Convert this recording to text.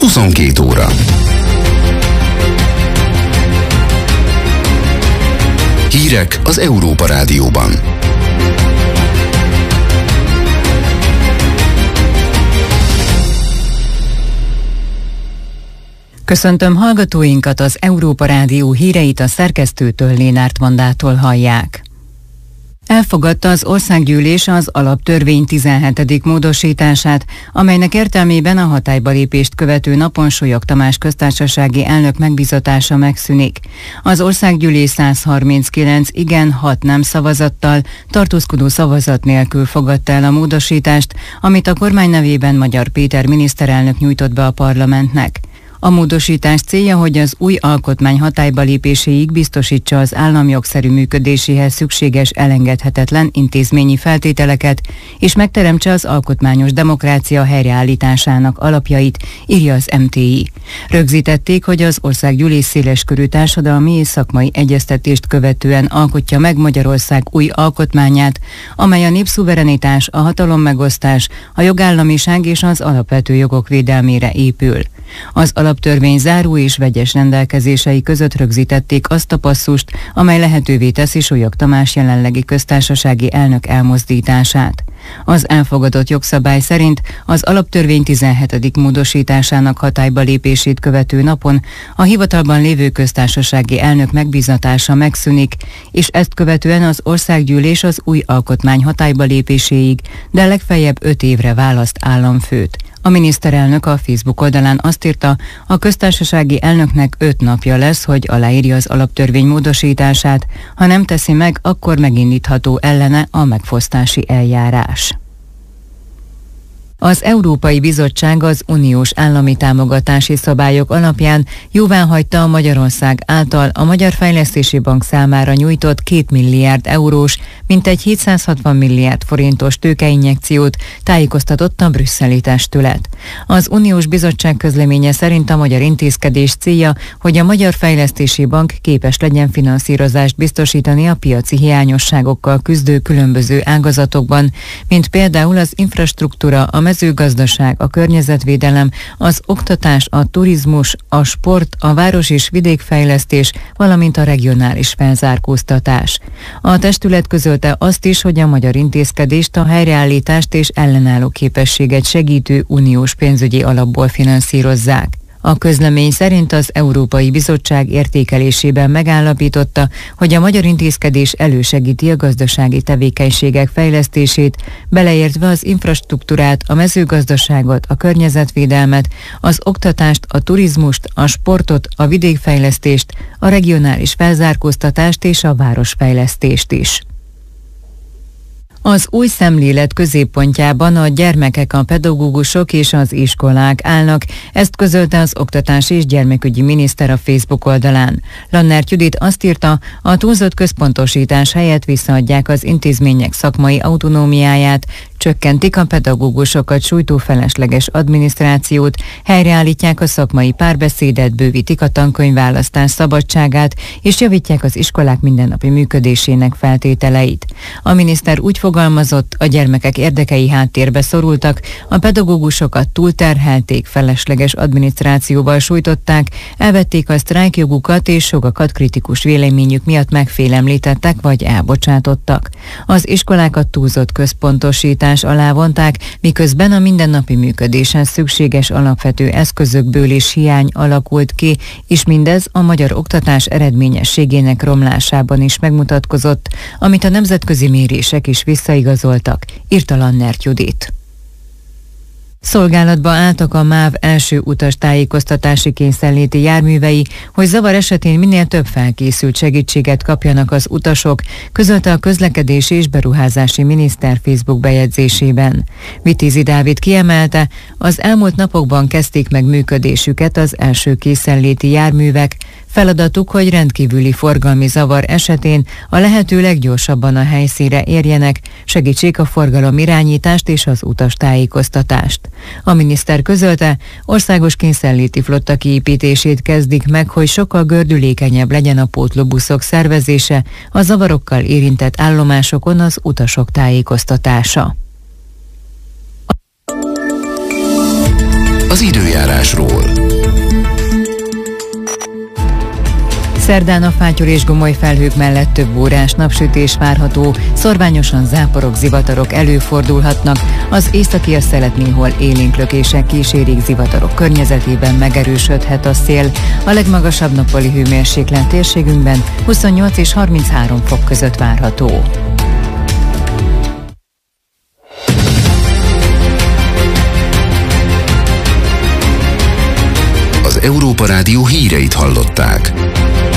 22 óra. Hírek az Európa Rádióban. Köszöntöm hallgatóinkat, az Európa Rádió híreit a szerkesztőtől, Lénárt Vandától hallják. Elfogadta az Országgyűlés az Alaptörvény 17. módosítását, amelynek értelmében a hatályba lépést követő napon Sólyog Tamás köztársasági elnök megbízatása megszűnik. Az Országgyűlés 139 igen, 6 nem szavazattal, tartózkodó szavazat nélkül fogadta el a módosítást, amit a kormány nevében Magyar Péter miniszterelnök nyújtott be a parlamentnek. A módosítás célja, hogy az új alkotmány hatályba lépéséig biztosítsa az állam jogszerű működéséhez szükséges elengedhetetlen intézményi feltételeket, és megteremtse az alkotmányos demokrácia helyreállításának alapjait, írja az MTI. Rögzítették, hogy az Országgyűlés széleskörű társadalmi és szakmai egyeztetést követően alkotja meg Magyarország új alkotmányát, amely a népszuverenitás, a hatalommegosztás, a jogállamiság és az alapvető jogok védelmére épül. Az alaptörvény záró és vegyes rendelkezései között rögzítették azt a passzust, amely lehetővé teszi Sólyog Tamás jelenlegi köztársasági elnök elmozdítását. Az elfogadott jogszabály szerint az alaptörvény 17. módosításának hatályba lépését követő napon a hivatalban lévő köztársasági elnök megbízatása megszűnik, és ezt követően az Országgyűlés az új alkotmány hatályba lépéséig, de legfeljebb 5 évre választ államfőt. A miniszterelnök a Facebook oldalán azt írta, a köztársasági elnöknek 5 napja lesz, hogy aláírja az alaptörvény módosítását, ha nem teszi meg, akkor megindítható ellene a megfosztási eljárás. Az Európai Bizottság az uniós állami támogatási szabályok alapján jóváhagyta a Magyarország által a Magyar Fejlesztési Bank számára nyújtott 2 milliárd eurós, mintegy 760 milliárd forintos tőkeinjekciót, tájékoztatott a brüsszeli testület. Az Uniós Bizottság közleménye szerint a magyar intézkedés célja, hogy a Magyar Fejlesztési Bank képes legyen finanszírozást biztosítani a piaci hiányosságokkal küzdő különböző ágazatokban, mint például az infrastruktúra, a mezőgazdaság, a környezetvédelem, az oktatás, a turizmus, a sport, a város- és vidékfejlesztés, valamint a regionális felzárkóztatás. A testület közölte azt is, hogy a magyar intézkedést a helyreállítást és ellenálló képességet segítő uniós pénzügyi alapból finanszírozzák. A közlemény szerint az Európai Bizottság értékelésében megállapította, hogy a magyar intézkedés elősegíti a gazdasági tevékenységek fejlesztését, beleértve az infrastruktúrát, a mezőgazdaságot, a környezetvédelmet, az oktatást, a turizmust, a sportot, a vidékfejlesztést, a regionális felzárkóztatást és a városfejlesztést is. Az új szemlélet középpontjában a gyermekek, a pedagógusok és az iskolák állnak, ezt közölte az Oktatási és Gyermekügyi Miniszter a Facebook oldalán. Lannert Judit azt írta, a túlzott központosítás helyett visszaadják az intézmények szakmai autonómiáját, csökkentik a pedagógusokat sújtó felesleges adminisztrációt, helyreállítják a szakmai párbeszédet, bővítik a tankönyvválasztás szabadságát, és javítják az iskolák mindennapi működésének feltételeit. A miniszter úgy fogalmazott, a gyermekek érdekei háttérbe szorultak, a pedagógusokat túlterhelték, felesleges adminisztrációval sújtották, elvették a sztrájkjogukat és sokakat kritikus véleményük miatt megfélemlítettek vagy elbocsátottak. Az iskolákat túlzott központosítás alá vonták, miközben a mindennapi működéshez szükséges alapvető eszközökből is hiány alakult ki, és mindez a magyar oktatás eredményességének romlásában is megmutatkozott, amit a nemzetközi mérések is visszaigazoltak, írta Lannert Judit. Szolgálatba álltak a MÁV első utas tájékoztatási kényszerléti járművei, hogy zavar esetén minél több felkészült segítséget kapjanak az utasok, közölte a közlekedési és beruházási miniszter Facebook bejegyzésében. Vitézi Dávid kiemelte, az elmúlt napokban kezdték meg működésüket az első készenléti járművek, feladatuk, hogy rendkívüli forgalmi zavar esetén a lehető leggyorsabban a helyszínre érjenek, segítsék a forgalom irányítást és az utastájékoztatást. A miniszter közölte, országos kényszerléti flotta kiépítését kezdik meg, hogy sokkal gördülékenyebb legyen a pótlóbuszok szervezése, a zavarokkal érintett állomásokon az utasok tájékoztatása. az időjárásról. Szerdán a fátyol és gomoly felhők mellett több órás napsütés várható, szorványosan záporok, zivatarok előfordulhatnak, az északi szelet néhol élénk lökések kísérik, zivatarok környezetében megerősödhet a szél. A legmagasabb nappali hőmérséklet térségünkben 28 és 33 fok között várható. Az Európa Rádió híreit hallották.